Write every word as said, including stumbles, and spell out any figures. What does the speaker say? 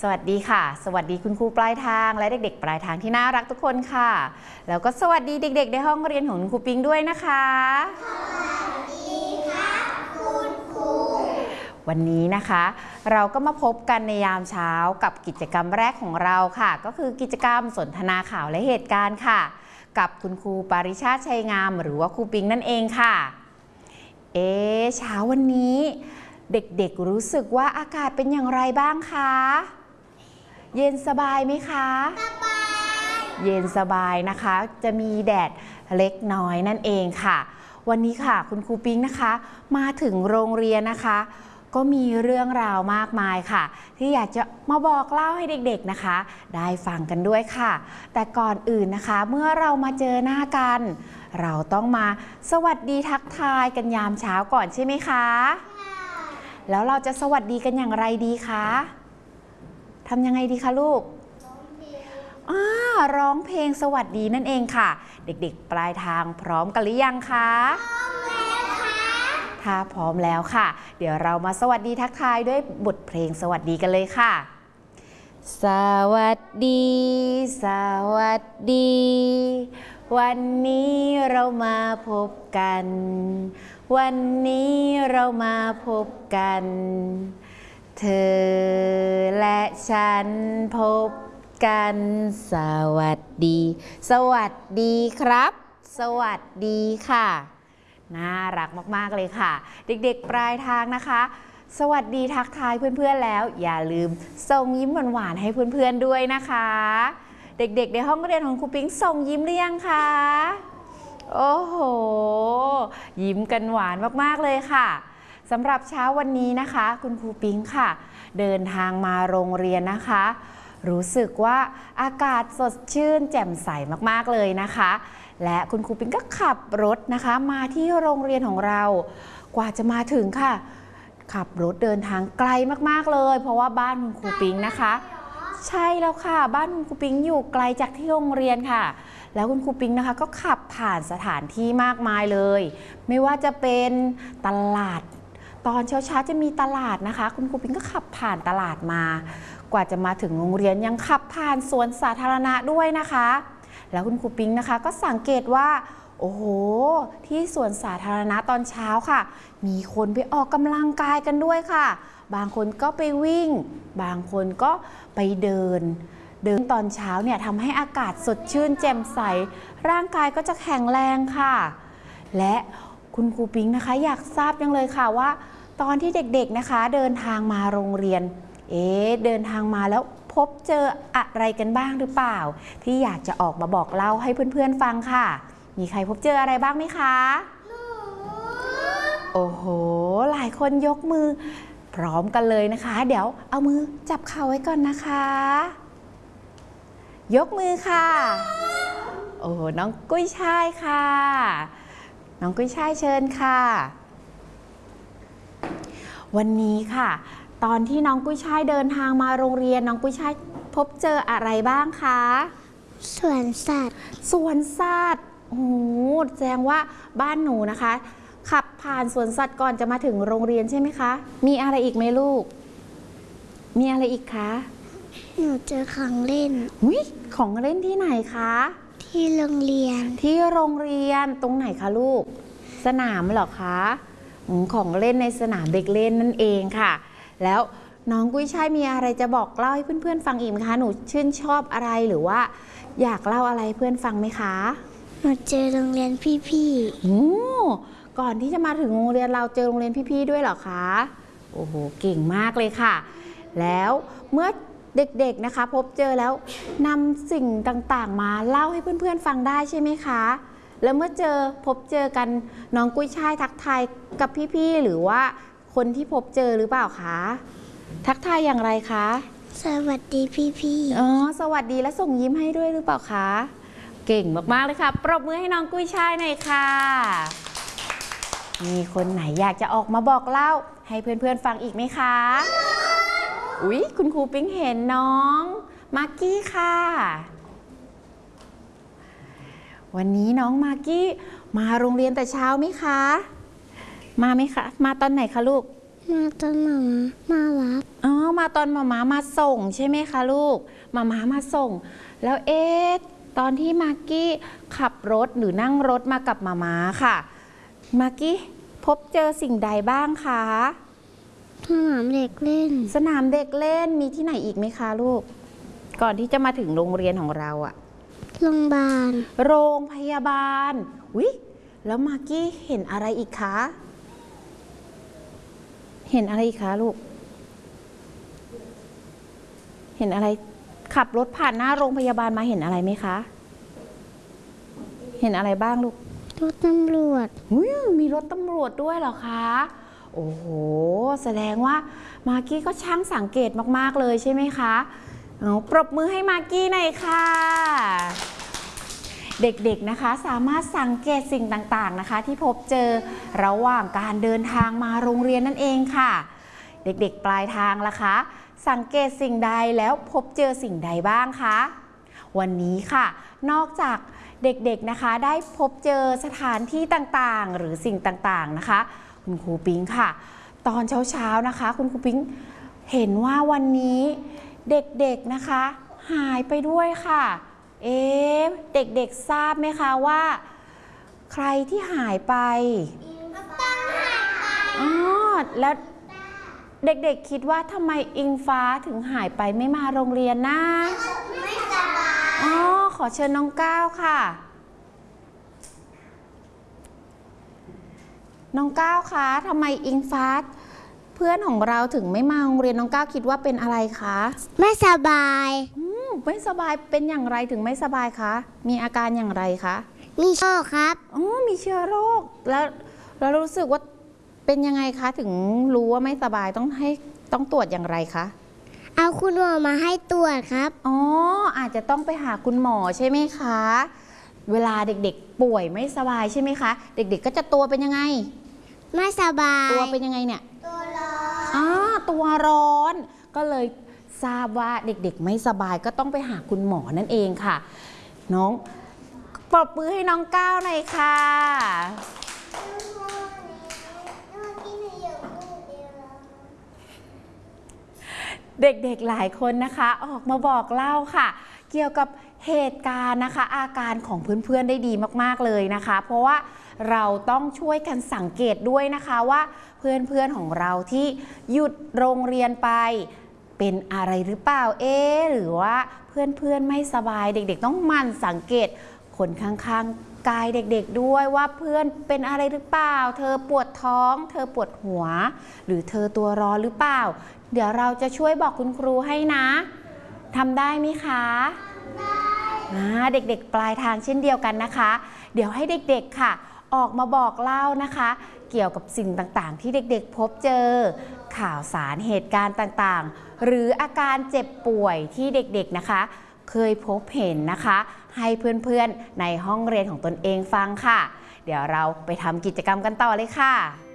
สวัสดีค่ะสวัสดีคุณครูปลายทางและเด็กๆปลายทางที่น่ารักทุกคนค่ะแล้วก็สวัสดีเด็กๆในห้องเรียนของคุณครูปิงด้วยนะคะสวัสดีค่ะคุณครูวันนี้นะคะเราก็มาพบกันในยามเช้ากับกิจกรรมแรกของเราค่ะก็คือกิจกรรมสนทนาข่าวและเหตุการณ์ค่ะกับคุณครูปาริชาติชัยงามหรือว่าครูปิงนั่นเองค่ะเอ๊ะเช้าวันนี้เด็กๆรู้สึกว่าอากาศเป็นอย่างไรบ้างคะเย็นสบายไหมคะสบายเย็นสบายนะคะจะมีแดดเล็กน้อยนั่นเองค่ะวันนี้ค่ะคุณครูปิงนะคะมาถึงโรงเรียนนะคะก็มีเรื่องราวมากมายค่ะที่อยากจะมาบอกเล่าให้เด็กๆนะคะได้ฟังกันด้วยค่ะแต่ก่อนอื่นนะคะเมื่อเรามาเจอหน้ากันเราต้องมาสวัสดีทักทายกันยามเช้าก่อนใช่ไหมคะแล้วเราจะสวัสดีกันอย่างไรดีคะทำยังไงดีคะลูกอ่าร้องเพลงสวัสดีนั่นเองค่ะเด็กๆปลายทางพร้อมกันหรือยังคะพร้อมแล้วค่ะถ้าพร้อมแล้วค่ะเดี๋ยวเรามาสวัสดีทักทายด้วยบทเพลงสวัสดีกันเลยค่ะสวัสดีสวัสดีวันนี้เรามาพบกันวันนี้เรามาพบกันเธอและฉันพบกันสวัสดีสวัสดีครับสวัสดีค่ะน่ารักมากๆเลยค่ะเด็กๆปลายทางนะคะสวัสดีทักทายเพื่อนๆแล้วอย่าลืมส่งยิ้มหวานๆให้เพื่อนๆด้วยนะคะเด็กๆในห้องเรียนของครูปิงส่งยิ้มหรือยังคะโอ้โหยิ้มกันหวานมากๆเลยค่ะสำหรับเช้าวันนี้นะคะคุณครูปิงค่ะเดินทางมาโรงเรียนนะคะรู้สึกว่าอากาศสดชื่นแจ่มใสมากๆเลยนะคะและคุณครูปิงก็ขับรถนะคะมาที่โรงเรียนของเรากว่าจะมาถึงค่ะขับรถเดินทางไกลมากๆเลยเพราะว่าบ้านคุณครูปิงนะคะใช่แล้วค่ะบ้านคุณครูปิงอยู่ไกลจากที่โรงเรียนค่ะแล้วคุณครูปิงนะคะก็ขับผ่านสถานที่มากมายเลยไม่ว่าจะเป็นตลาดตอนเช้าๆจะมีตลาดนะคะคุณครูปิงก็ขับผ่านตลาดมากว่าจะมาถึงโรงเรียนยังขับผ่านสวนสาธารณะด้วยนะคะแล้วคุณครูปิงนะคะก็สังเกตว่าโอ้โหที่สวนสาธารณะตอนเช้าค่ะมีคนไปออกกำลังกายกันด้วยค่ะบางคนก็ไปวิ่งบางคนก็ไปเดินเดินตอนเช้าเนี่ยทำให้อากาศสดชื่นแจ่มใสร่างกายก็จะแข็งแรงค่ะและคุณครูปิงนะคะอยากทราบจังเลยค่ะว่าตอนที่เด็กๆนะคะเดินทางมาโรงเรียนเอ๊ะเดินทางมาแล้วพบเจออะไรกันบ้างหรือเปล่าที่อยากจะออกมาบอกเล่าให้เพื่อนๆฟังค่ะมีใครพบเจออะไรบ้างไหมคะโอ้โหหลายคนยกมือพร้อมกันเลยนะคะเดี๋ยวเอามือจับเข่าไว้ก่อนนะคะยกมือค่ะโอ้โหน้องกุ้ยช่ายค่ะน้องกุ้ยช่ายเชิญค่ะวันนี้ค่ะตอนที่น้องกุ้ยช่ายเดินทางมาโรงเรียนน้องกุ้ยช่ายพบเจออะไรบ้างคะสวนสัตว์สวนสัตว์โอ้โหแสดงว่าบ้านหนูนะคะขับผ่านสวนสัตว์ก่อนจะมาถึงโรงเรียนใช่ไหมคะมีอะไรอีกไหมลูกมีอะไรอีกคะหนูเจอของเล่นอุ๊ยของเล่นที่ไหนคะที่โรงเรียนที่โรงเรียนตรงไหนคะลูกสนามเหรอคะของเล่นในสนามเด็กเล่นนั่นเองค่ะแล้วน้องกุ้ยช่ายมีอะไรจะบอกเล่าให้เพื่อนๆฟังอีกไหมคะหนูชื่นชอบอะไรหรือว่าอยากเล่าอะไรเพื่อนฟังไหมคะหนูเจอโรงเรียนพี่ๆโอ้ก่อนที่จะมาถึงโรงเรียนเราเจอโรงเรียนพี่ๆด้วยเหรอคะโอ้โหเก่งมากเลยค่ะแล้วเมื่อเด็กๆนะคะพบเจอแล้วนำสิ่งต่างๆมาเล่าให้เพื่อนๆฟังได้ใช่ไหมคะแล้วเมื่อเจอพบเจอกันน้องกุ้ยช่ายทักทายกับพี่ๆหรือว่าคนที่พบเจอหรือเปล่าคะทักทายอย่างไรคะสวัสดีพี่ๆอ๋อสวัสดีและส่งยิ้มให้ด้วยหรือเปล่าคะเก่งมากๆเลยค่ะปรบมือให้น้องกุ้ยช่ายหน่อยค่ะมีคนไหนอยากจะออกมาบอกเล่าให้เพื่อนๆฟังอีกไหมคะอุ๊ยคุณครูปิ๊งเห็นน้องมากกี้ค่ะวันนี้น้องมากกี้มาโรงเรียนแต่เช้าไหมคะมาไหมคะมาตอนไหนคะลูกมาตอนหมามารับอ๋อมมาตอนมาม่ามาส่งใช่ไหมคะลูกมาม่ามาส่งแล้วเอ๊ะตอนที่มากกี้ขับรถหรือนั่งรถมากับมาม่าค่ะมากกี้พบเจอสิ่งใดบ้างคะสนามเด็กเล่นสนามเด็กเล่นมีที่ไหนอีกไหมคะลูกก่อนที่จะมาถึงโรงเรียนของเราอะโรงพยาบาลโรงพยาบาลอุ๊ยแล้วมากกี้เห็นอะไรอีกคะเห็นอะไรอีกคะลูกเห็นอะไรขับรถผ่านหน้าโรงพยาบาลมาเห็นอะไรไหมคะเห็นอะไรบ้างลูกรถตำรวจอุ๊ยมีรถตำรวจด้วยเหรอคะโอ้โหแสดงว่ามากกี้ก็ช่างสังเกตมากๆเลยใช่ไหมคะเอาปรบมือให้มากกี้หน่อยค่ะเด็กๆนะคะสามารถสังเกตสิ่งต่างๆนะคะที่พบเจอระหว่างการเดินทางมาโรงเรียนนั่นเองค่ะเด็กๆปลายทางล่ะคะสังเกตสิ่งใดแล้วพบเจอสิ่งใดบ้างคะวันนี้ค่ะนอกจากเด็กๆนะคะได้พบเจอสถานที่ต่างๆหรือสิ่งต่างๆนะคะคุณครูปิ๊งค่ะตอนเช้าๆนะคะคุณครูปิ๊งเห็นว่าวันนี้เด็กๆนะคะหายไปด้วยค่ะเอ๊ะเด็กๆทราบไหมคะว่าใครที่หายไปอ๋อแล้วเด็กๆคิดว่าทำไมอิงฟ้าถึงหายไปไม่มาโรงเรียนนะไม่สบายอ๋อขอเชิญน้องก้าวค่ะน้องก้าวคะทำไมอิงฟ้าเพื่อนของเราถึงไม่มาโรงเรียนน้องก้าวคิดว่าเป็นอะไรคะไม่สบายอืมไม่สบายเป็นอย่างไรถึงไม่สบายคะมีอาการอย่างไรคะมีเชื้อครับอ๋อมีเชื้อโรคแล้วเรารู้สึกว่าเป็นยังไงคะถึงรู้ว่าไม่สบายต้องให้ต้องตรวจอย่างไรคะเอาคุณหมอมาให้ตรวจครับอ๋ออาจจะต้องไปหาคุณหมอใช่ไหมคะเวลาเด็กๆป่วยไม่สบายใช่ไหมคะเด็กๆก็จะตัวเป็นยังไงไม่สบายตัวเป็นยังไงเนี่ยตัวร้อนอ๋อตัวร้อนก็เลยทราบว่าเด็กๆไม่สบายก็ต้องไปหาคุณหมอนั่นเองค่ะน้องปรบมือให้น้องก้าวหน่อยค่ะเด็กๆหลายคนนะคะออกมาบอกเล่าค่ะเกี่ยวกับเหตุการณ์นะคะอาการของเพื่อนๆได้ดีมากๆเลยนะคะเพราะว่าเราต้องช่วยกันสังเกตด้วยนะคะว่าเพื่อนๆของเราที่หยุดโรงเรียนไปเป็นอะไรหรือเปล่าเอ๊ะหรือว่าเพื่อนๆไม่สบายเด็กๆต้องหมั่นสังเกตคนข้างๆกายเด็กๆด้วยว่าเพื่อนเป็นอะไรหรือเปล่าเธอปวดท้องเธอปวดหัวหรือเธอตัวร้อนหรือเปล่าเดี๋ยวเราจะช่วยบอกคุณครูให้นะทำได้ไหมคะได้เด็กๆปลายทางเช่นเดียวกันนะคะเดี๋ยวให้เด็กๆค่ะออกมาบอกเล่านะคะเกี่ยวกับสิ่งต่างๆที่เด็กๆพบเจอข่าวสารเหตุการณ์ต่างๆหรืออาการเจ็บป่วยที่เด็กๆนะคะเคยพบเห็นนะคะให้เพื่อนๆในห้องเรียนของตนเองฟังค่ะเดี๋ยวเราไปทำกิจกรรมกันต่อเลยค่ะ